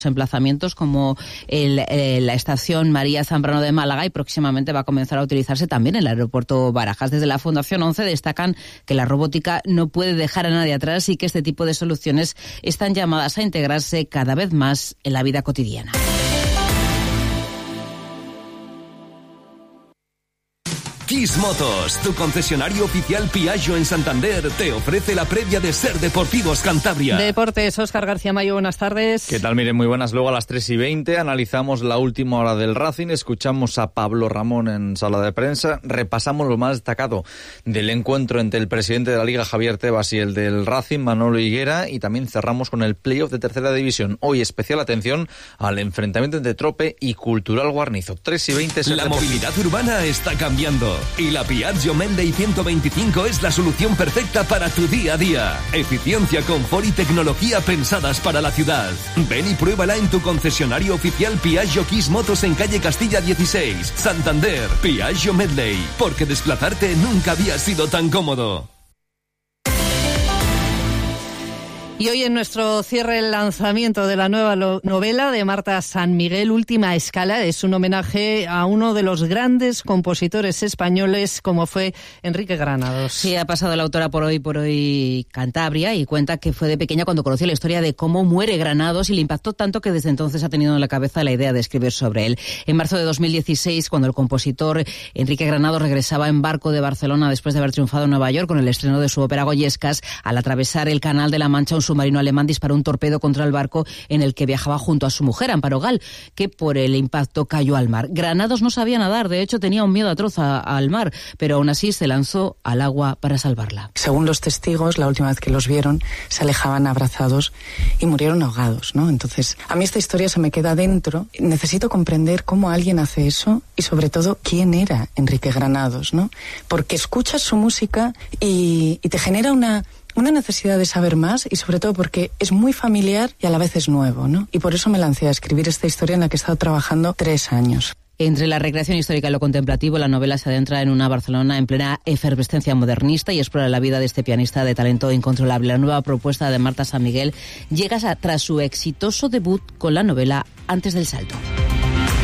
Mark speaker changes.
Speaker 1: emplazamientos como la estación María Zambrano de Málaga, y próximamente va a comenzar a utilizarse también en el aeropuerto Barajas. Desde la Fundación 11 destacan que la robótica no puede dejar a nadie atrás y que este tipo de soluciones están llamadas a integrarse cada vez más en la vida cotidiana.
Speaker 2: Kiss Motos, tu concesionario oficial Piaggio en Santander, te ofrece la previa de Ser Deportivos Cantabria.
Speaker 3: Deportes, Óscar García Mayo, buenas tardes.
Speaker 4: ¿Qué tal? Miren, muy buenas. Luego a las 3:20 analizamos la última hora del Racing, escuchamos a Pablo Ramón en sala de prensa, repasamos lo más destacado del encuentro entre el presidente de la Liga, Javier Tebas, y el del Racing, Manolo Higuera, y también cerramos con el playoff de tercera división. Hoy especial atención al enfrentamiento entre Trope y Cultural Guarnizo. 3:20.
Speaker 2: La movilidad urbana está cambiando y la Piaggio Medley 125 es la solución perfecta para tu día a día. Eficiencia, confort y tecnología pensadas para la ciudad. Ven y pruébala en tu concesionario oficial Piaggio Kiss Motos en calle Castilla 16, Santander. Piaggio Medley, porque desplazarte nunca había sido tan cómodo.
Speaker 3: Y hoy en nuestro cierre el lanzamiento de la nueva novela de Marta San Miguel, Última Escala. Es un homenaje a uno de los grandes compositores españoles como fue Enrique Granados.
Speaker 1: Sí, ha pasado la autora por hoy Cantabria y cuenta que fue de pequeña cuando conoció la historia de cómo muere Granados y le impactó tanto que desde entonces ha tenido en la cabeza la idea de escribir sobre él. En marzo de 2016, cuando el compositor Enrique Granados regresaba en barco de Barcelona después de haber triunfado en Nueva York con el estreno de su ópera Goyescas, al atravesar el Canal de la Mancha, un submarino alemán disparó un torpedo contra el barco en el que viajaba junto a su mujer, Amparo Gal, que por el impacto cayó al mar. Granados no sabía nadar, de hecho tenía un miedo atroz al mar, pero aún así se lanzó al agua para salvarla.
Speaker 5: Según los testigos, la última vez que los vieron, se alejaban abrazados y murieron ahogados, ¿no? Entonces, a mí esta historia se me queda dentro. Necesito comprender cómo alguien hace eso y, sobre todo, quién era Enrique Granados, ¿no? Porque escuchas su música y te genera una necesidad de saber más, y sobre todo porque es muy familiar y a la vez es nuevo, ¿no? Y por eso me lancé a escribir esta historia en la que he estado trabajando 3 años.
Speaker 1: Entre la recreación histórica y lo contemplativo, la novela se adentra en una Barcelona en plena efervescencia modernista y explora la vida de este pianista de talento incontrolable. La nueva propuesta de Marta San Miguel llega tras su exitoso debut con la novela Antes del salto.